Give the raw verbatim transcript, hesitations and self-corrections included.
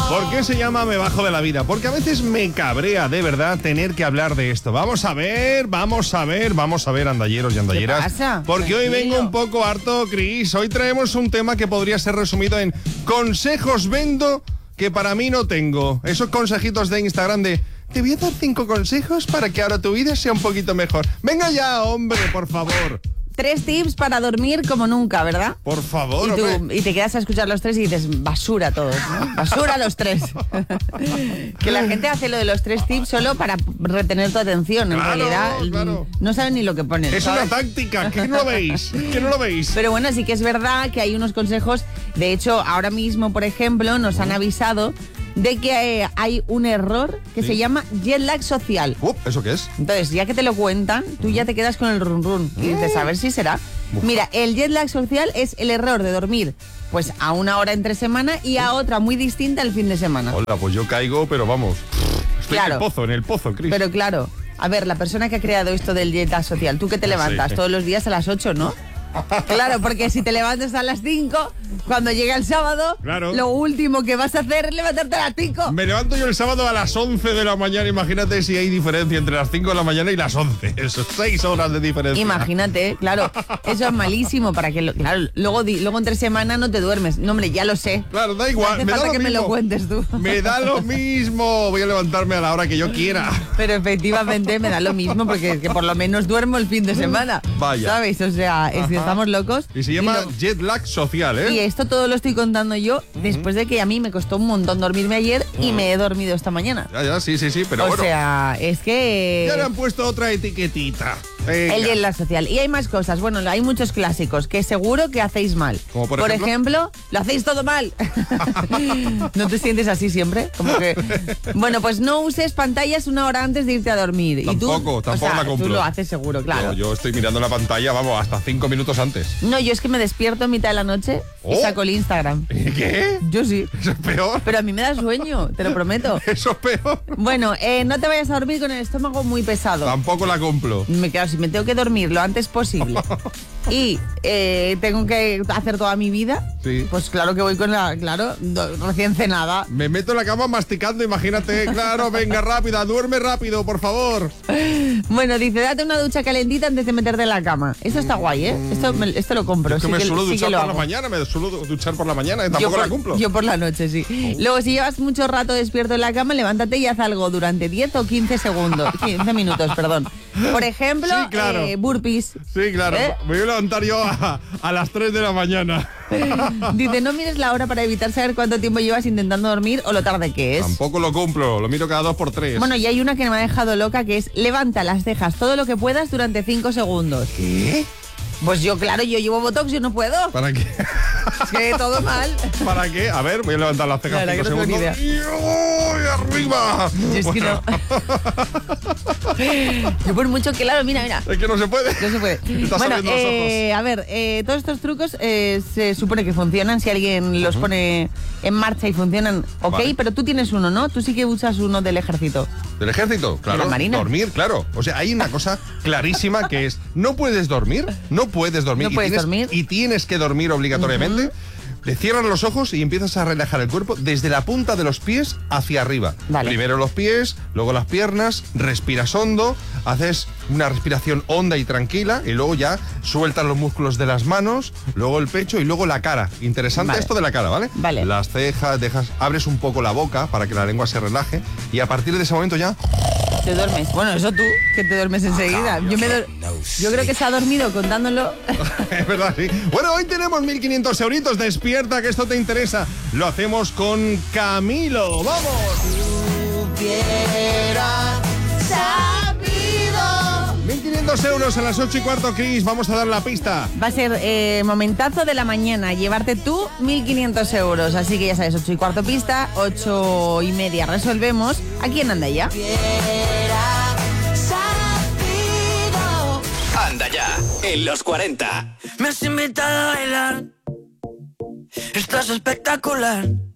¿Por qué se llama Me bajo de la vida? Porque a veces me cabrea de verdad tener que hablar de esto. Vamos a ver, vamos a ver, vamos a ver, andalleros y andalleras. ¿Qué pasa? Porque Tranquilo. hoy vengo un poco harto, Cris. Hoy traemos un tema que podría ser resumido en consejos vendo que para mí no tengo. Esos consejitos de Instagram de te voy a dar cinco consejos para que ahora tu vida sea un poquito mejor. Venga ya, hombre, por favor. Tres tips para dormir como nunca, ¿verdad? Por favor, y, tú, hombre. y te quedas a escuchar los tres y dices, basura todos, ¿no? Basura los tres. Que la gente hace lo de los tres tips solo para retener tu atención. En Claro, realidad, claro. no saben ni lo que ponen. Es ¿sabes? una táctica, que no lo veis, que no lo veis. Pero bueno, sí que es verdad que hay unos consejos. De hecho, ahora mismo, por ejemplo, nos han avisado de que eh, hay un error que Sí. se llama jet lag social. Uh, ¿eso qué es? Entonces, ya que te lo cuentan, tú ya te quedas con el run run y dices, a ver si será. Uf. Mira, el jet lag social es el error de dormir pues a una hora entre semana y a otra muy distinta el fin de semana. Hola, pues yo caigo, pero vamos. Estoy Claro. en el pozo, en el pozo, Cris. Pero claro, a ver, la persona que ha creado esto del jet lag social, tú que te levantas Sí. todos los días a las ocho, ¿no? Claro, porque si te levantas a las cinco, cuando llega el sábado, Claro. lo último que vas a hacer es levantarte a las cinco. Me levanto yo el sábado a las once de la mañana. Imagínate si hay diferencia entre las cinco de la mañana y las once. Eso, seis horas de diferencia. Imagínate, claro, eso es malísimo para que, lo, claro, luego, di- luego entre semana no te duermes. No, hombre, ya lo sé. Claro, da No igual. hace me da falta lo que me lo mismo. cuentes tú. Me da lo mismo. Voy a levantarme a la hora que yo quiera. Pero efectivamente me da lo mismo porque que por lo menos duermo el fin de semana. Vaya. ¿Sabes? O sea, es que Ajá. estamos locos. Y se llama lo- jet lag social, ¿eh? Y esto todo lo estoy contando yo después de que a mí me costó un montón dormirme ayer y me he dormido esta mañana. Ya, ya, sí, sí, sí, pero o bueno. sea, es que... Ya le han puesto otra etiquetita. Venga. El jet lag social. Y hay más cosas. Bueno, hay muchos clásicos que seguro que hacéis mal. ¿Como por ejemplo? ejemplo, lo hacéis todo mal. ¿No te sientes así siempre? Como que... Bueno, pues no uses pantallas una hora antes de irte a dormir. Tampoco, y tú, tampoco o sea, la cumplo. Tú lo haces seguro, claro. Yo, yo estoy mirando la pantalla, vamos, hasta cinco minutos antes. No, yo es que me despierto en mitad de la noche y Oh. saco el Instagram. ¿Qué? Yo sí. Eso es peor. Pero a mí me da sueño, te lo prometo. Eso es peor. Bueno, eh, no te vayas a dormir con el estómago muy pesado. Tampoco la cumplo. Me quedo, si me tengo que dormir lo antes posible y eh, tengo que hacer toda mi vida, Sí. pues claro que voy con la, claro, do- recién cenada. Me meto en la cama masticando, imagínate. Claro, venga, rápida, duerme rápido, por favor. Bueno, dice, date una ducha calentita antes de meterte en la cama. Esto está guay, ¿eh? Esto, me- esto lo compro. Es que sí me que, suelo sí que duchar lo por la hago. mañana, me suelo duchar por la mañana, y Yo tampoco por, la cumplo. yo por la noche, sí. Luego, si llevas mucho rato despierto en la cama, levántate y haz algo durante diez o quince segundos. quince minutos, perdón. Por ejemplo, Sí, claro. eh, burpees. Sí, claro. ¿Eh? Me voy a levantar yo a, a las tres de la mañana. Dice, no mires la hora para evitar saber cuánto tiempo llevas intentando dormir o lo tarde que es. Tampoco lo cumplo, lo miro cada dos por tres. Bueno, y hay una que me ha dejado loca, que es levanta las cejas todo lo que puedas durante cinco segundos. ¿Qué? Pues yo, claro, yo llevo botox, yo no puedo. ¿Para qué? Es que todo mal. ¿Para qué? A ver, voy a levantar las cejas La verdad cinco que no tengo segundos. ¡Y voy arriba! Yo es que no. Yo por mucho que, claro, mira, mira. Es que no se puede. No se puede. Estás Bueno, abriendo los eh, a ver, eh, todos estos trucos eh, se supone que funcionan si alguien los pone en marcha y funcionan, ok, Vale. pero tú tienes uno, ¿no? Tú sí que usas uno del ejército. ¿Del ejército? Claro. la marina. Dormir, claro. O sea, hay una cosa clarísima que es, no puedes dormir, no puedes dormir. No y puedes tienes, dormir. Y tienes que dormir obligatoriamente. Te cierras los ojos y empiezas a relajar el cuerpo desde la punta de los pies hacia arriba. Vale. Primero los pies, luego las piernas, respiras hondo, haces una respiración honda y tranquila y luego ya sueltas los músculos de las manos, luego el pecho y luego la cara. Interesante Vale. esto de la cara, ¿vale? Vale. Las cejas, dejas, abres un poco la boca para que la lengua se relaje y a partir de ese momento ya Te duermes. Bueno, eso tú, que te duermes enseguida. Yo, me dor- yo creo que se ha dormido contándolo. es verdad, sí. Bueno, hoy tenemos mil quinientos euritos. Despierta, que esto te interesa. Lo hacemos con Camilo. ¡Vamos! mil quinientos euros a las ocho y cuarto, Cris. Vamos a dar la pista. Va a ser eh, momentazo de la mañana. Llevarte tú mil quinientos euros. Así que ya sabes, ocho y cuarto pista, ocho y media resolvemos. Aquí en Anda Ya. Anda Ya, en los cuarenta. Me has invitado a bailar. Estás espectacular.